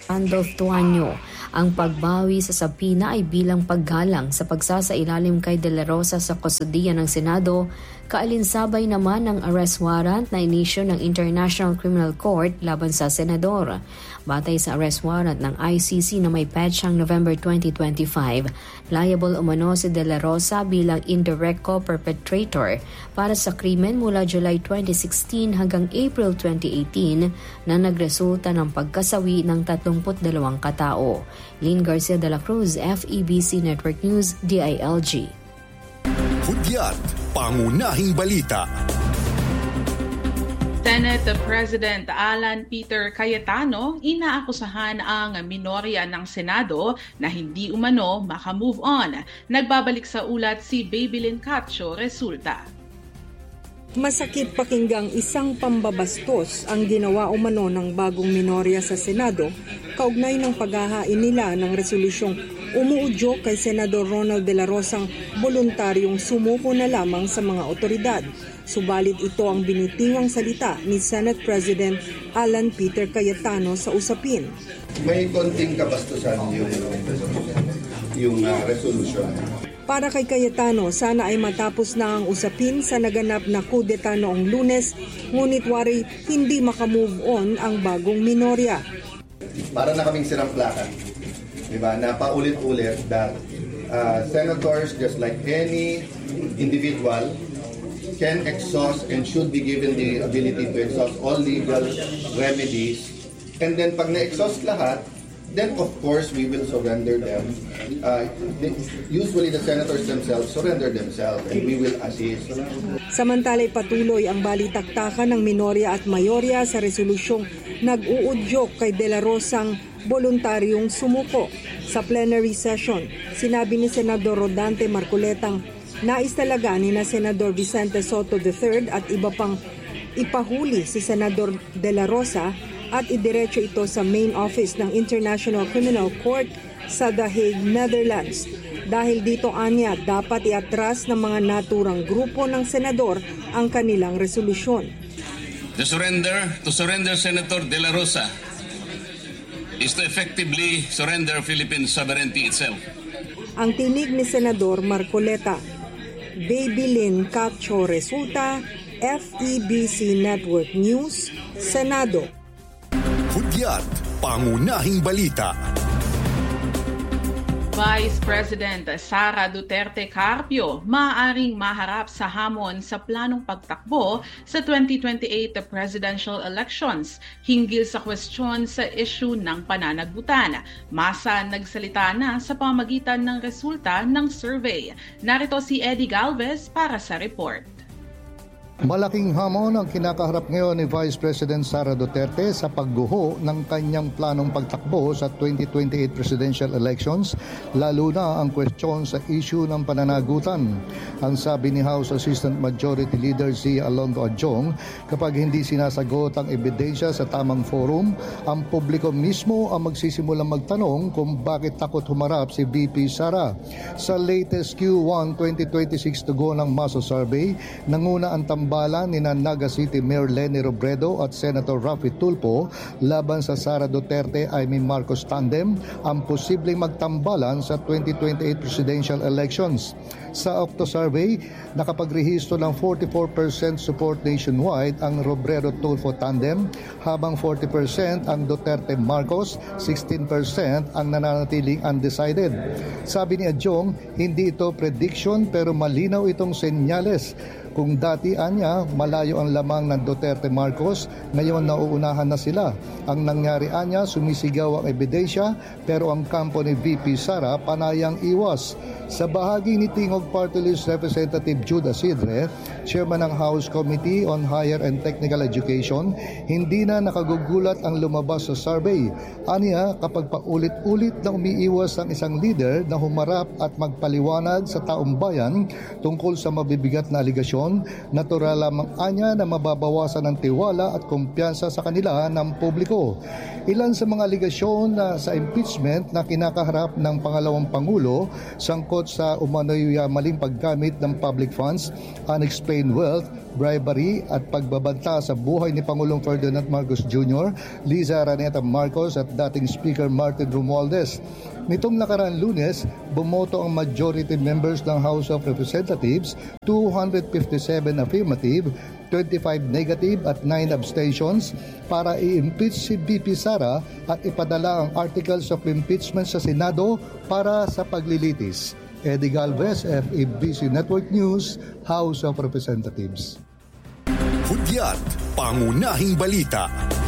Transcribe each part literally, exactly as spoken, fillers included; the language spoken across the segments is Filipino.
Randolph Tuanyo. Ang pagbawi sa sabina ay bilang paggalang sa pagsasailalim kay De La Rosa sa kustudiya ng Senado, kaalinsabay naman ng arrest warrant na inisyu ng International Criminal Court laban sa senador. Batay sa arrest warrant ng I C C na may petsang November twenty twenty-five, liable umano si De La Rosa bilang indirect co-perpetrator para sa krimen mula July twenty sixteen hanggang April twenty eighteen na nagresulta ng pagkasawi ng tatlumput dalawang katao. Lynn Garcia de la Cruz, F E B C Network News, D I L G. Hudyat, pangunahing balita. Senate President Alan Peter Cayetano inaakusahan ang minorya ng Senado na hindi umano makamove on. Nagbabalik sa ulat si Babylin Cacho Resulta. Masakit pakinggang isang pambabastos ang ginawa umano ng bagong minorya sa Senado kaugnay ng paghahain nila ng resolusyong umuudyok kay Senador Ronald De La Rosang voluntaryong sumuko na lamang sa mga otoridad. Subalit ito ang binitiwang salita ni Senate President Alan Peter Cayetano sa usapin. May konting kabastusan yung, yung uh, resolution. Para kay Cayetano, sana ay matapos na ang usapin sa naganap na kudeta noong Lunes, ngunit wari hindi makamove on ang bagong minorya. Para na kaming sirang plaka, diba? Na paulit-ulit that uh, senators, just like any individual, can exhaust and should be given the ability to exhaust all legal remedies. And then pag na-exhaust lahat, then of course we will surrender them. Uh, usually the senators themselves surrender themselves and we will assist. Samantala'y patuloy ang balitaktakan ng minorya at mayorya sa resolusyong nag-uudyok kay De La Rosang voluntaryong sumuko. Sa plenary session, sinabi ni Senador Rodante Marcoletang nais talaga ni na Senador Vicente Soto the third at iba pang ipahuli si Senador De La Rosa at idiretso ito sa main office ng International Criminal Court sa The Hague, Netherlands. Dahil dito anya, dapat iatras ng mga naturang grupo ng senador ang kanilang resolusyon. The surrender to surrender Senator De La Rosa is to effectively surrender Philippine sovereignty itself. Ang tinig ni Senador Marcoleta. Babylin Cacho Resulta, F E B C Network News, Senado. Hudyat, pangunahing balita. Vice President Sara Duterte Carpio maaaring maharap sa hamon sa planong pagtakbo sa twenty twenty-eight presidential elections hinggil sa kwestiyon sa issue ng pananagutan. Masa nagsalita na sa pamamagitan ng resulta ng survey. Narito si Eddie Galvez para sa report. Malaking hamon ang kinakaharap ngayon ni Vice President Sara Duterte sa pagguho ng kanyang planong pagtakbo sa twenty twenty-eight presidential elections, lalo na ang kwestiyon sa issue ng pananagutan. Ang sabi ni House Assistant Majority Leader si Alonzo Adjong, kapag hindi sinasagot ang ebidensya sa tamang forum, ang publiko mismo ang magsisimulang magtanong kung bakit takot humarap si V P Sara. Sa latest Q one twenty twenty-six tugon ng Maso Survey, nanguna ang tambalan ni Naga City Mayor Leni Robredo at Senator Raffy Tulfo laban sa Sara Duterte Amy Marcos tandem ang posibleng magtambalan sa twenty twenty-eight presidential elections. Sa Octo Survey, nakapagrehistro ng forty-four percent support nationwide ang Robredo-Tulfo tandem, habang forty percent ang Duterte-Marcos, sixteen percent ang nananatiling undecided. Sabi ni Adjong, hindi ito prediction pero malinaw itong senyales. Kung dati anya, malayo ang lamang ng Duterte-Marcos, ngayon nauunahan na sila. Ang nangyari anya, sumisigaw ang ebidensya, pero ang kampo ni V P Sara panayang iwas. Sa bahagi ni Tingog Party List Representative Jude Asidre, Chairman ng House Committee on Higher and Technical Education, hindi na nakagugulat ang lumabas sa survey. Aniya, kapag paulit-ulit na umiiwas ang isang leader na humarap at magpaliwanag sa taong bayan tungkol sa mabibigat na aligasyon, natural lamang anya na mababawasan ang tiwala at kumpiyansa sa kanila ng publiko. Ilan sa mga aligasyon na sa impeachment na kinakaharap ng pangalawang Pangulo sangkot sa umano'y maling paggamit ng public funds, unexplained wealth, bribery at pagbabanta sa buhay ni Pangulong Ferdinand Marcos Junior, Liza Araneta Marcos at dating Speaker Martin Romualdez. Nitong nakaraang Lunes, bumoto ang majority members ng House of Representatives, two hundred fifty-seven affirmative, twenty-five negative at nine abstentions para i-impeach si V P Sara at ipadala ang articles of impeachment sa Senado para sa paglilitis. Eddie Galvez, F E B C Network News, House of Representatives. Hudyat, pangunahing balita.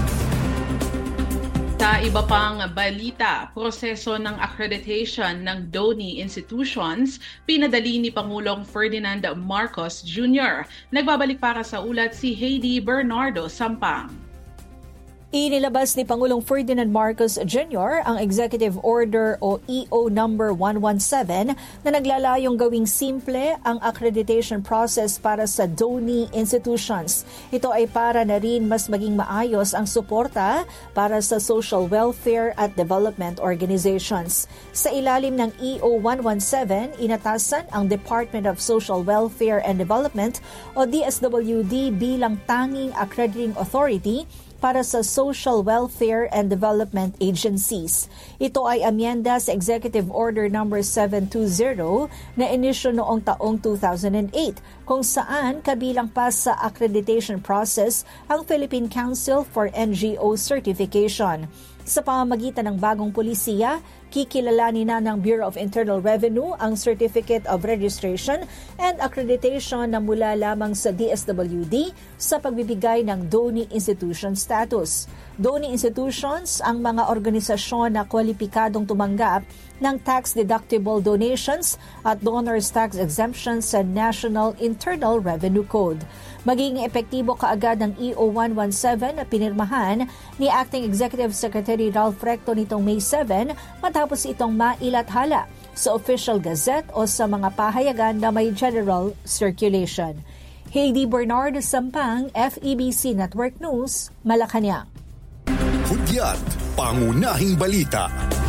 Sa iba pang balita, proseso ng accreditation ng D O N I institutions pinadali ni Pangulong Ferdinand Marcos Junior Nagbabalik para sa ulat si Heidi Bernardo Sampang. Inilabas ni Pangulong Ferdinand Marcos Junior ang Executive Order o E O number one seventeen na naglalayong gawing simple ang accreditation process para sa D O N I institutions. Ito ay para na rin mas maging maayos ang suporta para sa social welfare at development organizations. Sa ilalim ng E O one seventeen, inatasan ang Department of Social Welfare and Development o D S W D bilang tanging accrediting authority para sa Social Welfare and Development Agencies. Ito ay amyenda sa Executive Order number seven twenty na inisyo noong taong two thousand eight kung saan kabilang pa sa accreditation process ang Philippine Council for N G O Certification. Sa pamamagitan ng bagong polisiya, kikilalanin na ng Bureau of Internal Revenue ang Certificate of Registration and Accreditation na mula lamang sa D S W D sa pagbibigay ng D O N I institution status. D O N I institutions ang mga organisasyon na kwalipikadong tumanggap ng tax-deductible donations at donor's tax exemptions sa National Internal Revenue Code. Magiging epektibo kaagad ng E O one seventeen na pinirmahan ni Acting Executive Secretary Ralph Recto nitong May seven matapos itong mailathala sa Official Gazette o sa mga pahayagan na may general circulation. Heidi Bernardo Sampang, F E B C Network News, Malacanang. Hudyat, pangunahing balita.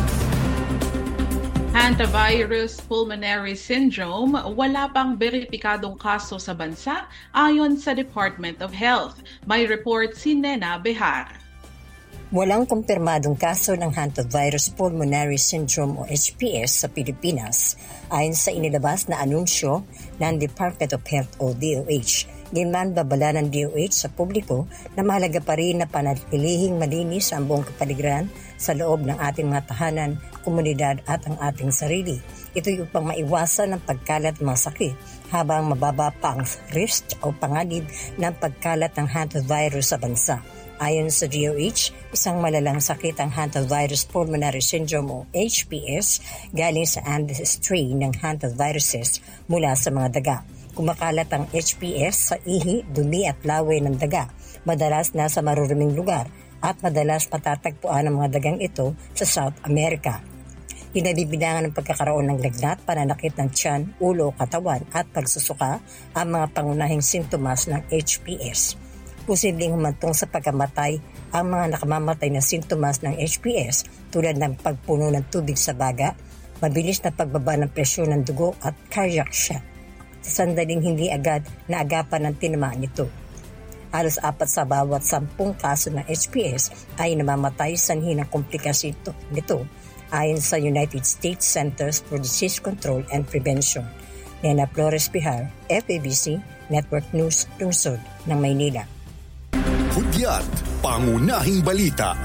Hantavirus pulmonary syndrome, wala pang beripikadong kaso sa bansa ayon sa Department of Health. May report si Nena Behar. Walang kumpirmadong kaso ng hantavirus pulmonary syndrome o H P S sa Pilipinas ayon sa inilabas na anunsyo ng Department of Health o D O H. Gayman babala ng D O H sa publiko na mahalaga pa rin na panatilihing malinis ang buong kapaligiran sa loob ng ating mga tahanan, komunidad at ang ating sarili. Ito yung upang maiwasan ang pagkalat ng mga sakit habang mababa pa ang risk o panganib ng pagkalat ng hantavirus sa bansa. Ayon sa D O H, isang malalang sakit ang hantavirus pulmonary syndrome o H P S galing sa Andes strain ng hantaviruses mula sa mga daga. Kumakalat ang H P S sa ihi, dumi at laway ng daga, madalas nasa maruruming lugar at madalas matatagpuan ang mga dagang ito sa South America. Pinabibilangan ng pagkakaroon ng lagnat, pananakit ng tiyan, ulo, katawan at pagsusuka ang mga pangunahing sintomas ng H P S. Posibleng humantong sa pagkamatay ang mga nakamamatay na sintomas ng H P S tulad ng pagpuno ng tubig sa baga, mabilis na pagbaba ng presyon ng dugo at cardiac shock. Sa sandaling hindi agad naagapan ng tinamaan nito. Halos apat sa bawat sampung kaso ng H P S ay namamatay sanhi ng komplikasyon nito ayon sa United States Centers for Disease Control and Prevention. Nena Flores Bihar, F E B C Network News, lungsod ng Maynila. Hudyat, pangunahing balita.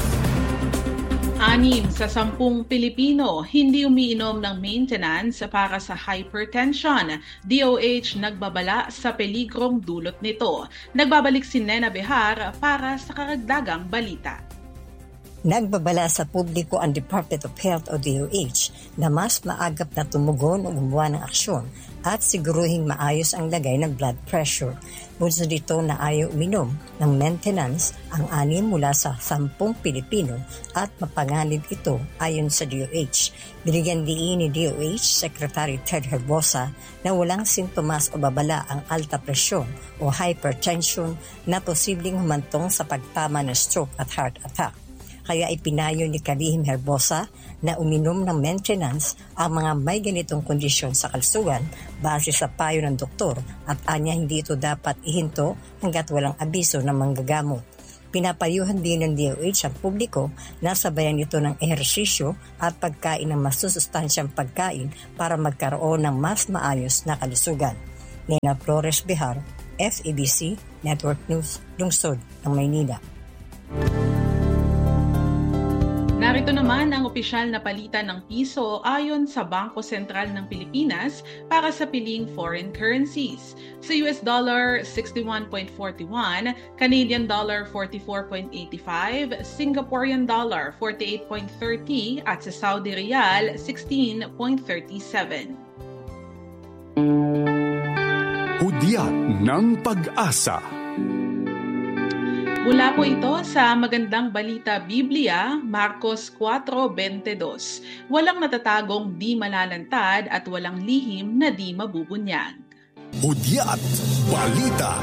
Anim sa sampung Pilipino hindi umiinom ng maintenance para sa hypertension. D O H nagbabala sa peligrong dulot nito. Nagbabalik si Nena Behar para sa karagdagang balita. Nagbabala sa publiko ang Department of Health o D O H na mas maagap na tumugon o gumawa ng aksyon at siguruhing maayos ang lagay ng blood pressure. Bunso dito na ayaw uminom ng maintenance ang anim mula sa sampung Pilipino at mapanganib ito ayon sa D O H. Binigyan diin ni D O H Secretary Ted Herbosa na walang sintomas o babala ang alta presyon o hypertension na posibleng humantong sa pagtama ng stroke at heart attack. Kaya ipinayo ni Kalihim Herbosa na uminom ng maintenance ang mga may ganitong kondisyon sa kalusugan base sa payo ng doktor at anya hindi ito dapat ihinto hanggat walang abiso ng manggagamo. Pinapayuhan din ng D O H ang publiko na sabayan ito ng ehersisyo at pagkain ng masusustansyang pagkain para magkaroon ng mas maayos na kalusugan. Nena Flores Bihar, F E B C Network News, Lungsod ng Maynila. Narito naman ang opisyal na palitan ng piso ayon sa Bangko Sentral ng Pilipinas para sa piling foreign currencies. Sa U S dollar, sixty-one point four one, Canadian dollar, forty-four point eight five, Singaporean dollar, forty-eight point three zero at sa Saudi Riyal, sixteen point three seven. Hudyat ng Pag-asa. Mula po ito sa Magandang Balita Biblia, Marcos four twenty-two. Walang natatagong di malalantad at walang lihim na di mabubunyag. Hudyat Balita.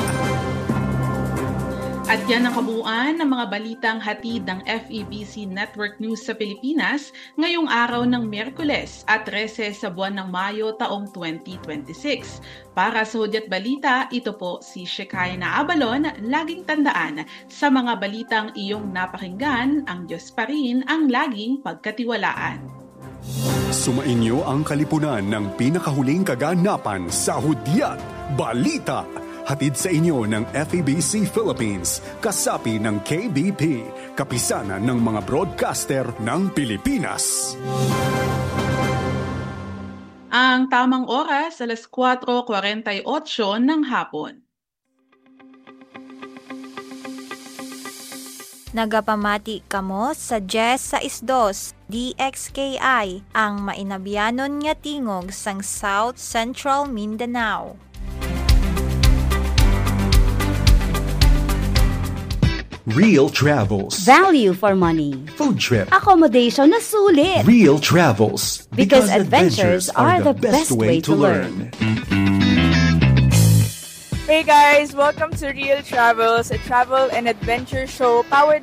At yan ang kabuuan ng mga balitang hatid ng F E B C Network News sa Pilipinas ngayong araw ng Miyerkules at thirteen sa buwan ng Mayo taong twenty twenty-six. Para sa Hudyat Balita, ito po si Shekinah Abalon. Laging tandaan, sa mga balitang iyong napakinggan, ang Diyos pa rin ang laging pagkatiwalaan. Sumainyo ang kalipunan ng pinakahuling kaganapan sa Hudyat Balita. Hatid sa inyo ng F E B C Philippines, kasapi ng K B P, kapisanan ng mga broadcaster ng Pilipinas. Ang tamang oras, alas four forty-eight ng hapon. Nagapamati kamo sa Jess sa Isdos, D X K I, ang mainabyanon nga tingog sang South Central Mindanao. Real Travels. Value for money. Food trip. Accommodation na sulit. Real Travels. Because, because adventures, adventures are the best way to learn. Hey guys, welcome to Real Travels, a travel and adventure show powered